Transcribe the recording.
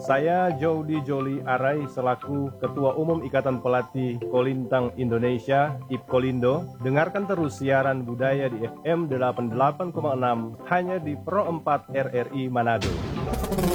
Saya Jody Joli Arai selaku Ketua Umum Ikatan Pelatih Kolintang Indonesia, IPKOLINDO. Dengarkan terus siaran budaya di FM 88,6 hanya di Pro 4 RRI Manado.